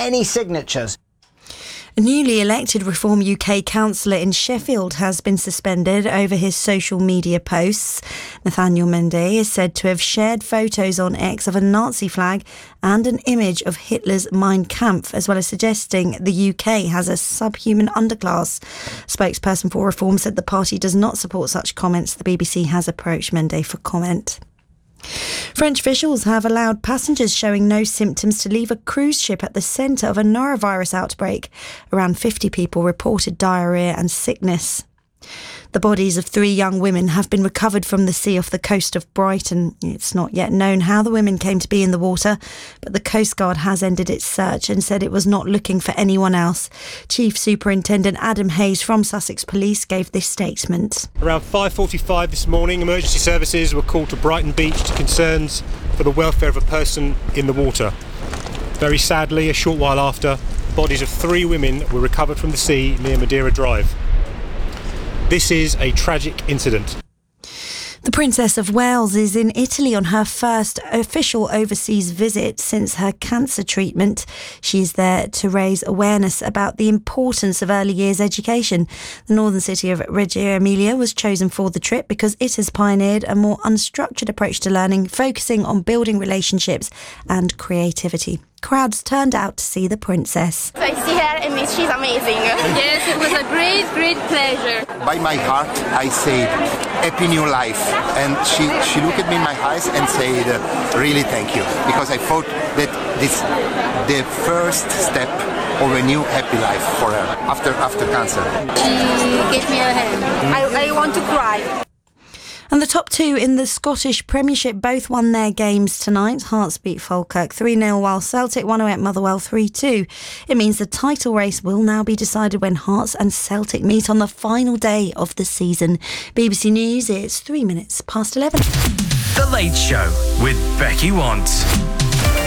any signatures. A newly elected Reform UK councillor in Sheffield has been suspended over his social media posts. Nathaniel Mende is said to have shared photos on X of a Nazi flag and an image of Hitler's Mein Kampf, as well as suggesting the UK has a subhuman underclass. Spokesperson for Reform said the party does not support such comments. The BBC has approached Mende for comment. French officials have allowed passengers showing no symptoms to leave a cruise ship at the centre of a norovirus outbreak. Around 50 people reported diarrhoea and sickness. The bodies of 3 young women have been recovered from the sea off the coast of Brighton. It's not yet known how the women came to be in the water, but the Coast Guard has ended its search and said it was not looking for anyone else. Chief Superintendent Adam Hayes from Sussex Police gave this statement. Around 5:45 this morning, emergency services were called to Brighton Beach to concerns for the welfare of a person in the water. Very sadly, a short while after, the bodies of 3 women were recovered from the sea near Madeira Drive. This is a tragic incident. The Princess of Wales is in Italy on her first official overseas visit since her cancer treatment. She's there to raise awareness about the importance of early years education. The northern city of Reggio Emilia was chosen for the trip because it has pioneered a more unstructured approach to learning, focusing on building relationships and creativity. Crowds turned out to see the princess. I see her and she's amazing. Yes, it was a great pleasure. By my heart, I said, happy new life. And she looked at me in my eyes and said, really thank you. Because I thought that this the first step of a new happy life for her after cancer. She gave me a hand. I want to cry. And the top 2 in the Scottish Premiership both won their games tonight. Hearts beat Falkirk 3-0 while Celtic won at Motherwell 3-2. It means the title race will now be decided when Hearts and Celtic meet on the final day of the season. BBC News, it's 3 minutes past 11. The Late Show with Becky Want.